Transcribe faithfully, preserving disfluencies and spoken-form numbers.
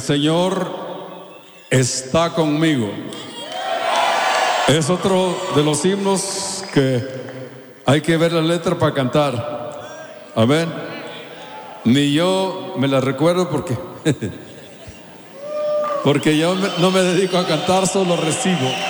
Señor está conmigo. Es otro de los himnos que hay que ver la letra para cantar. Amén. Ni yo me la recuerdo porque porque yo no me dedico a cantar, solo recibo.